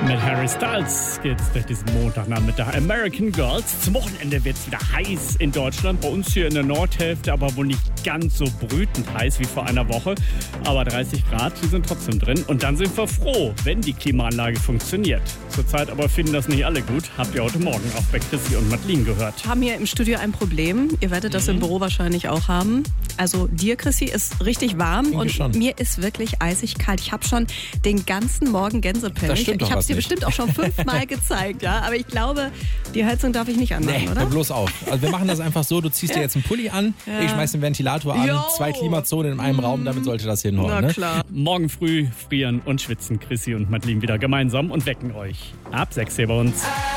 Mit Harry Styles geht's durch diesen Montagnachmittag. American Girls. Zum Wochenende wird's wieder heiß in Deutschland. Bei uns hier in der Nordhälfte, aber wohl nicht ganz so brütend heiß wie vor einer Woche. Aber 30 Grad, die sind trotzdem drin. Und dann sind wir froh, wenn die Klimaanlage funktioniert. Zurzeit aber finden das nicht alle gut. Habt ihr heute Morgen auch bei Chrissy und Madeline gehört. Wir haben hier im Studio ein Problem. Ihr werdet das im Büro wahrscheinlich auch haben. Also dir, Chrissy, ist richtig warm und schon. mir ist wirklich eisig kalt. Ich habe schon den ganzen Morgen Gänsepelle. Das stimmt doch Ich habe was es dir nicht. bestimmt auch schon 5-mal gezeigt, ja. Aber ich glaube, die Heizung darf ich nicht anmachen, Nee, oder? hör bloß auf. Also wir machen das einfach so, du ziehst dir jetzt einen Pulli an, ich schmeiß den Ventilator an, Jo. 2 Klimazonen in einem Raum, damit sollte das hinhauen. Na Ne? klar. Morgen früh frieren und schwitzen Chrissy und Madeline wieder gemeinsam und wecken euch ab 6 hier bei uns.